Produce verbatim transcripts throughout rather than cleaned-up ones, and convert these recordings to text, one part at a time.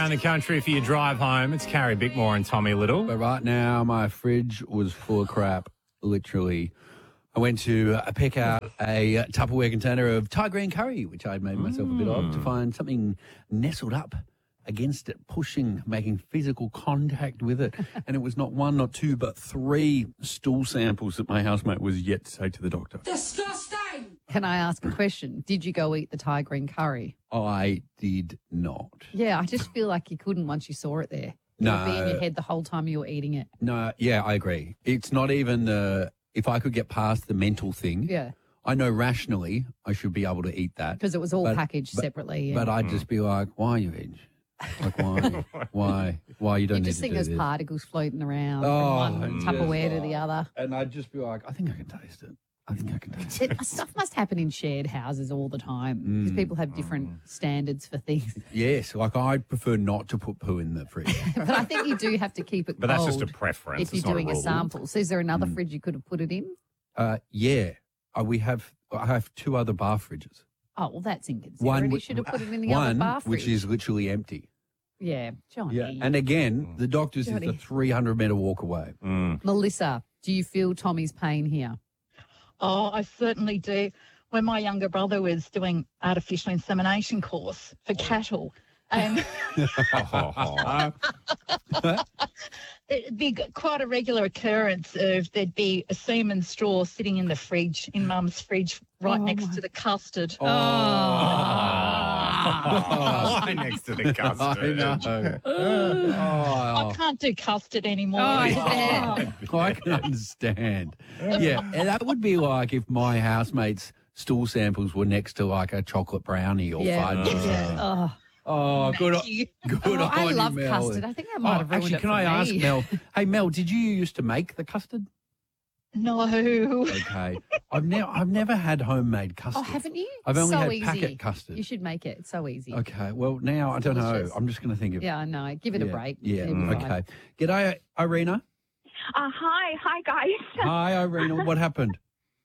around the country for your drive home. It's Carrie Bickmore and Tommy Little. But right now, my fridge was full of crap, literally. I went to uh, pick out a uh, Tupperware container of Thai green curry, which I'd made myself a bit of, to find something nestled up against it, pushing, making physical contact with it. And it was not one, not two, but three stool samples that my housemate was yet to take to the doctor. Disgusting! Can I ask a question? Did you go eat the Thai green curry? I did not. Yeah, I just feel like you couldn't once you saw it there. It No. would be in your head the whole time you were eating it. No, yeah, I agree. It's not even, uh, if I could get past the mental thing, Yeah, I know rationally I should be able to eat that. because it was all But- packaged but- separately. But I'd just be like, why, you veg? Like, why? why? Why you don't you need just to think do there's this? particles floating around Oh, from one yes. Tupperware to the other. And I'd just be like, I think I can taste it. I think I can taste it. It, stuff must happen in shared houses all the time because Mm. people have different standards for things. Yes, like I prefer not to put poo in the fridge. But I think you do have to keep it But that's cold just a preference. if you're It's not doing a, rule. sample. So is there another fridge you could have put it in? Uh, yeah, uh, we have. I have two other bar fridges. Oh, well, that's inconsiderate. One, you wi- should have put it in the one other bar fridge. which is literally empty. Yeah, Johnny. And again, the doctor's is Johnny. a three hundred metre walk away. Melissa, do you feel Tommy's pain here? Oh, I certainly do. When my younger brother was doing artificial insemination course for cattle, um, it'd be quite a regular occurrence of there'd be a semen straw sitting in the fridge, in Mum's fridge, right Oh, next my- to the custard. Oh. Right next to the custard. I know. I Oh, can't do custard anymore. Oh, Oh. yeah. I can understand. Yeah, and that would be like if my housemates' stool samples were next to like a chocolate brownie or Yeah. fudge. or Yeah. something. Oh, Oh, good, Thank you. good Oh, on I you, love Mel. custard. I think that might Oh, have ruined actually, it can for I ask me. Mel? Hey, Mel, did you used to make the custard? No. Okay, I've never, I've never had homemade custard. Oh, haven't you? I've only so had easy. packet custard. You should make it. It's so easy. Okay, well now I don't know. delicious. I'm just going to think of. Yeah, I know. Give it yeah, a break. Yeah. It'll be fine. Okay. G'day, Irina. Uh, hi, hi guys. Hi, Irina. What happened?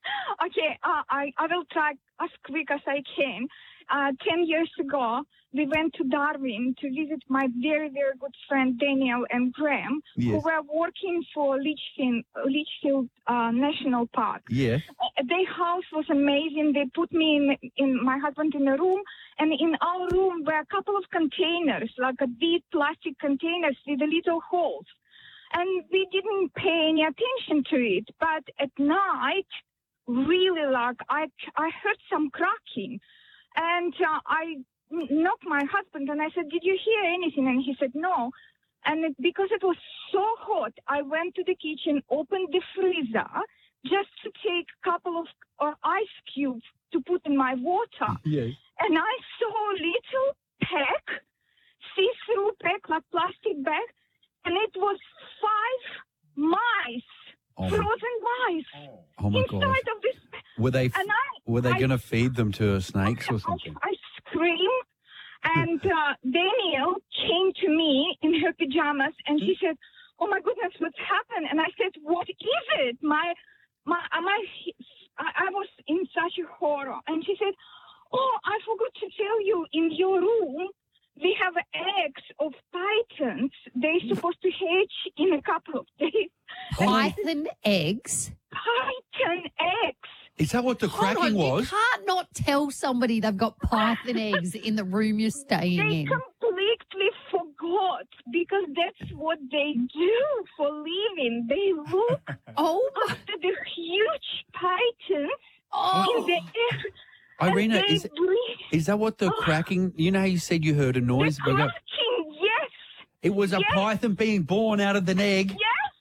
Okay, uh, I, I will try as quick as I can. Uh, ten years ago, we went to Darwin to visit my very, very good friend Daniel and Graham, who Yes. were working for Litchfield, Litchfield uh, National Park. Yeah. Uh, their house was amazing. They put me in, in my husband in a room, and in our room were a couple of containers, like a big plastic containers with the little holes. And we didn't pay any attention to it. But at night, really, like, I, I heard some cracking. And uh, I knocked my husband, and I said, did you hear anything? And he said, no. And it, because it was so hot, I went to the kitchen, opened the freezer, just to take a couple of uh, ice cubes to put in my water. Yes. And I saw a little pack, see-through pack, like plastic bag, and it was five mice, Oh my, frozen mice, oh my inside God. of this. Were they And I, were they I- going to feed them to snakes or something? I, I screamed, and uh, Daniel came to me in her pajamas, and she said, "Oh my goodness, what's happened?" And I said, "What is it? My, my, my, I, I was in such a horror." And she said, "Oh, I forgot to tell you. In your room, we have eggs of pythons. They're supposed to hatch in a couple of days. Python eggs. Python eggs." Is that what the Hold cracking on, was? You can't not tell somebody they've got python eggs in the room you're staying They in. completely forgot because that's what they do for living. They look Oh, my- after the huge pythons in oh. the air. Irina, and they is breathe. is that what the Oh. cracking? You know, how you said you heard a noise. The but that- cracking, yes, It was a Yes. python being born out of an egg. yes.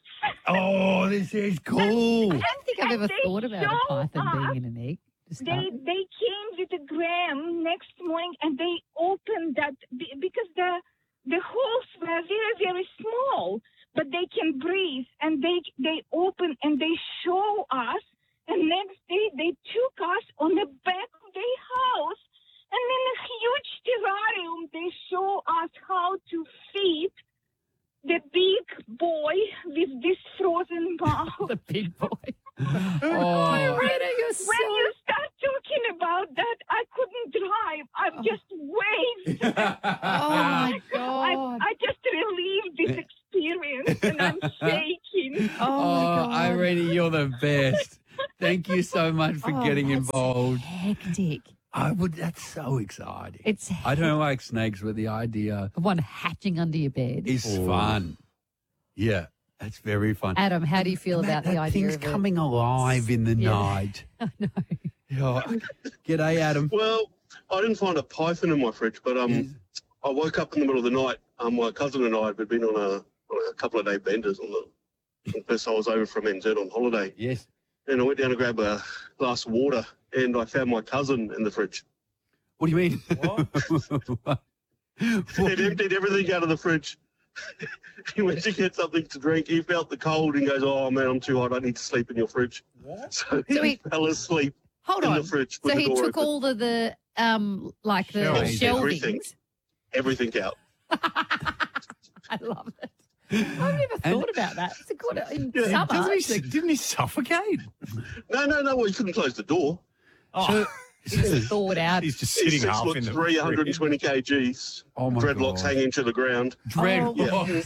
Oh, this is cool. I don't think I've And ever they thought about a show python us- being in an egg. to start They with. they came with a gram next morning and they opened that be- because the the holes were very very small, but they can breathe and they they open and they show us. And next day they took us on the back of their house, and in a huge terrarium they show us how to feed the big boy with this frozen mouth. The big boy. Oh, Irina, you're so... When you start talking about that, I couldn't drive. I'm just waved. Oh, my I God. Irene, you're the best. Thank you so much for Oh, getting that's involved. Hectic. I would. That's so exciting. It's I don't like snakes, but the idea one hatching under your bed. is fun. Yeah, that's very fun. Adam, how do you feel That- about the that idea thing's of it? coming alive in the Yeah. night. I know. Yeah. G'day, Adam. Well, I didn't find a python in my fridge, but um, I woke up in the middle of the night. Um, my cousin and I had been on a, on a couple of day benders on the. on First, I was over from N Z on holiday, Yes. and I went down to grab a glass of water, and I found my cousin in the fridge. What do you mean? What? He'd emptied everything out of the fridge. He went to get something to drink. He felt the cold and goes, "Oh man, I'm too hot. I need to sleep in your fridge." So, So he he- fell asleep Hold in on. the fridge with So the he door took open. all of the um like the Shelving. shelvings. Everything. everything out. I love it. I've never And- thought about that. It's a good in Yeah, summer. Doesn't he, didn't he suffocate? No, no, no. Well, he couldn't close the door. Oh, Just thawed out. he's just He's sitting six half foot in the three hundred twenty kgs. Oh, my Dreadlocks God. hanging to the ground. Dreadlocks.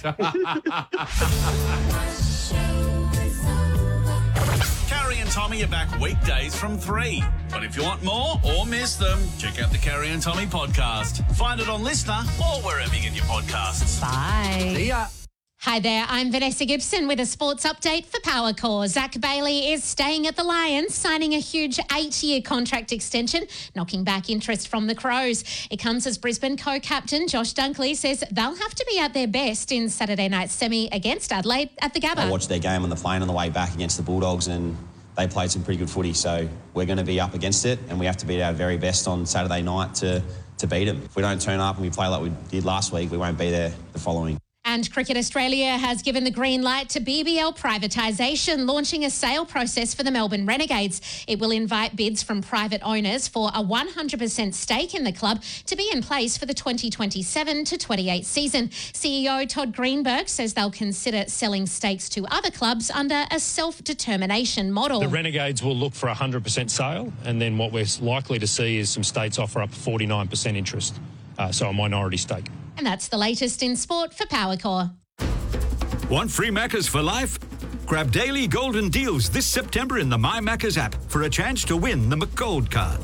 Carrie and Tommy are back weekdays from three. But if you want more or miss them, check out the Carrie and Tommy podcast. Find it on Listener or wherever you get your podcasts. Bye. See ya. Hi there, I'm Vanessa Gibson with a sports update for Powercore. Zach Bailey is staying at the Lions, signing a huge eight-year contract extension, knocking back interest from the Crows. It comes as Brisbane co-captain Josh Dunkley says they'll have to be at their best in Saturday night's semi against Adelaide at the Gabba. I watched their game on the plane on the way back against the Bulldogs, and they played some pretty good footy, so we're going to be up against it, and we have to be at our very best on Saturday night to, to beat them. If we don't turn up and we play like we did last week, we won't be there the following. And Cricket Australia has given the green light to B B L privatisation, launching a sale process for the Melbourne Renegades. It will invite bids from private owners for a one hundred percent stake in the club to be in place for the twenty twenty-seven to twenty-eight season. C E O Todd Greenberg says they'll consider selling stakes to other clubs under a self-determination model. The Renegades will look for a one hundred percent sale, and then what we're likely to see is some states offer up forty-nine percent interest, uh, so a minority stake. And that's the latest in sport for Powercore. Want free Maccas for life? Grab daily golden deals this September in the My Maccas app for a chance to win the McGold card.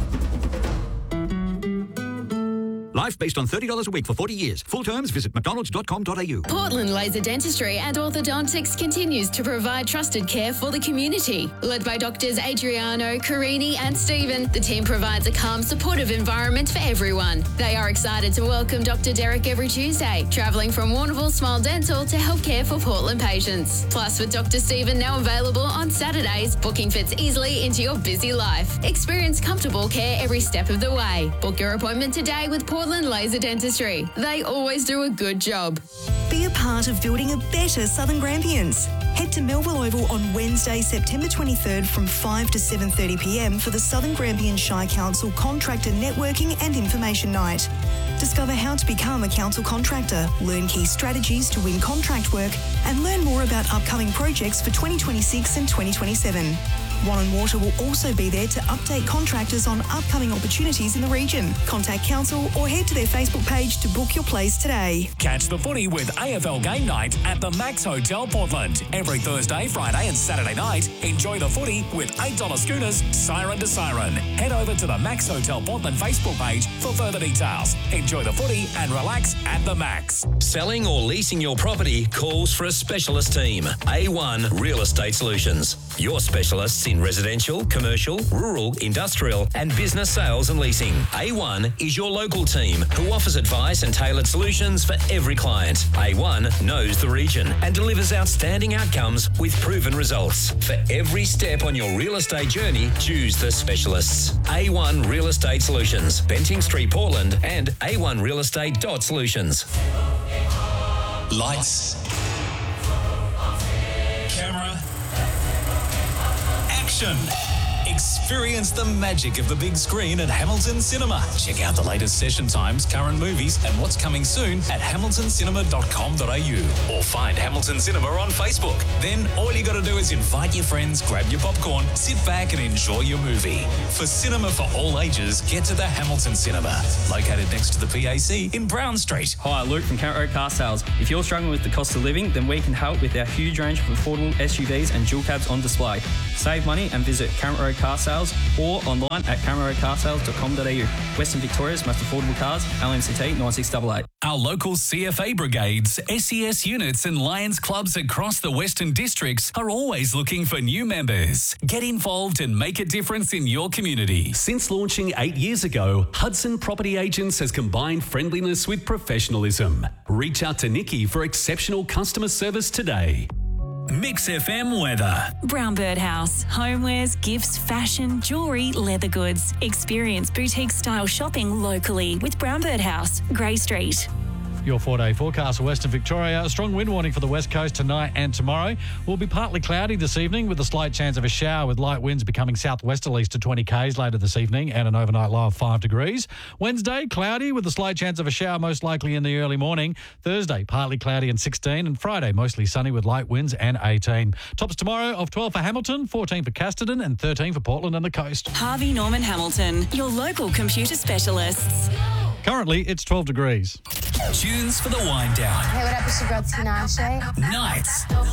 Life based on thirty dollars a week for forty years. Full terms, visit mcdonalds dot com dot a u. Portland Laser Dentistry and Orthodontics continues to provide trusted care for the community. Led by doctors Adriano, Carini and Stephen, the team provides a calm, supportive environment for everyone. They are excited to welcome Doctor Derek every Tuesday, travelling from Warrnambool Smile Dental to help care for Portland patients. Plus, with Doctor Stephen now available on Saturdays, booking fits easily into your busy life. Experience comfortable care every step of the way. Book your appointment today with Portland Laser Dentistry. They always do a good job. Be a part of building a better Southern Grampians. Head to Melville Oval on Wednesday, September twenty-third from five to seven thirty p m for the Southern Grampian Shire Council Contractor Networking and Information Night. Discover how to become a council contractor, learn key strategies to win contract work, and learn more about upcoming projects for twenty twenty-six and twenty twenty-seven. One and Water will also be there to update contractors on upcoming opportunities in the region. Contact council or head to their Facebook page to book your place today. Catch the footy with A F L Game Night at the Max Hotel Portland. Every Thursday, Friday and Saturday night, enjoy the footy with eight dollar schooners, siren to siren. Head over to the Max Hotel Portland Facebook page for further details. Enjoy the footy and relax at the Max. Selling or leasing your property calls for a specialist team. A one Real Estate Solutions. Your specialists in residential, commercial, rural, industrial and business sales and leasing. A one is your local team who offers advice and tailored solutions for every client. A one knows the region and delivers outstanding outcomes with proven results. For every step on your real estate journey, choose the specialists. A one Real Estate Solutions, Benting Street, Portland and a one real estate dot solutions. Lights. Camera. Action. Experience. Experience the magic of the big screen at Hamilton Cinema. Check out the latest session times, current movies, and what's coming soon at hamilton cinema dot com dot a u or find Hamilton Cinema on Facebook. Then all you got to do is invite your friends, grab your popcorn, sit back and enjoy your movie. For cinema for all ages, get to the Hamilton Cinema, located next to the P A C in Brown Street. Hi, Luke from Current Road Car Sales. If you're struggling with the cost of living, then we can help with our huge range of affordable S U Vs and dual cabs on display. Save money and visit Current Road Car Sales or online at current road car sales dot com dot a u. Western Victoria's most affordable cars, L M C T nine six eight eight. Our local C F A brigades, S E S units and Lions clubs across the Western Districts are always looking for new members. Get involved and make a difference in your community. Since launching eight years ago, Hudson Property Agents has combined friendliness with professionalism. Reach out to Nikki for exceptional customer service today. Mix F M weather. Brown Bird House. Homewares, gifts, fashion, jewellery, leather goods. Experience boutique style shopping locally with Brown Bird House, Grey Street. Your four-day forecast for Western Victoria. A strong wind warning for the west coast tonight and tomorrow. Will be partly cloudy this evening with a slight chance of a shower, with light winds becoming southwesterlies to twenty kays later this evening and an overnight low of five degrees. Wednesday, cloudy with a slight chance of a shower, most likely in the early morning. Thursday, partly cloudy and sixteen. And Friday, mostly sunny with light winds and eighteen. Tops tomorrow of twelve for Hamilton, fourteen for Casterton and thirteen for Portland and the coast. Harvey Norman Hamilton, your local computer specialists. Currently, it's twelve degrees. Tunes for the wind down. Hey, what up? It's your girl Tinashe. Nights.